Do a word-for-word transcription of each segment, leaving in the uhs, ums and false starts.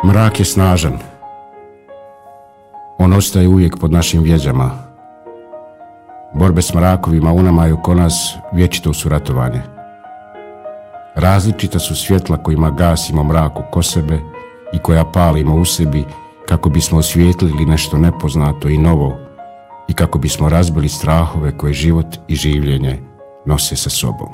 Mrak je snažan. On ostaje uvijek pod našim vjeđama. Borbe s mrakovima u nama i oko nas vječito su ratovanje. Različita su svjetla kojima gasimo mrak oko sebe i koja palimo u sebi kako bismo osvijetlili nešto nepoznato i novo i kako bismo razbili strahove koje život i življenje nose sa sobom.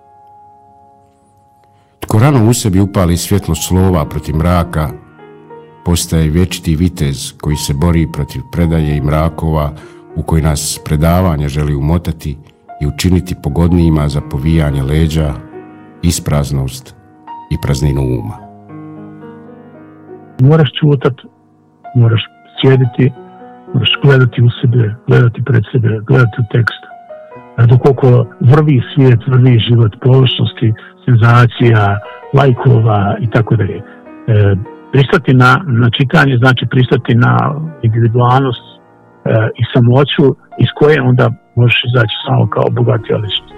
Tko rano u sebi upali svjetlo slova protiv mraka, postaje vječiti vitez koji se bori protiv predaje i mrakova u koji nas predavanje želi umotati i učiniti pogodnijima za povijanje leđa, ispraznost i prazninu uma. Moraš čutat, moraš sjediti, moraš gledati u sebe, gledati pred sebe, gledati u tekst. Dokoko vrvi svijet, vrvi život površnosti, senzacija, lajkova i tako dalje. Pristati na, na čitanje znači pristati na individualnost e, i samoću iz koje onda možeš izaći samo kao bogatija ličnost.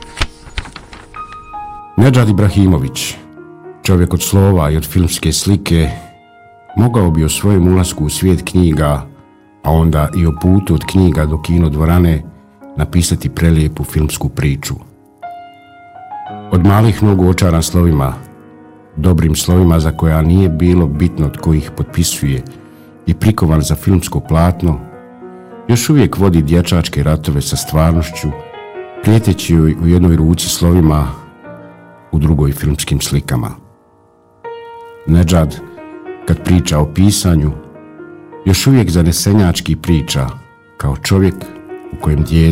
Nedžad Ibrahimović, čovjek od slova i od filmske slike, mogao bi o svojem ulasku u svijet knjiga, a onda i o putu od knjiga do kino dvorane, napisati prelijepu filmsku priču. Od malih nogu očaran slovima, dobrim slovima za koja nije bilo bitno tko ih potpisuje i prikovan za filmsko platno, još uvijek vodi dječačke ratove sa stvarnošću, prijeteći joj u jednoj ruci slovima, u drugoj filmskim slikama. Nedžad, kad priča o pisanju, još uvijek zanesenjački priča kao čovjek u kojem dijete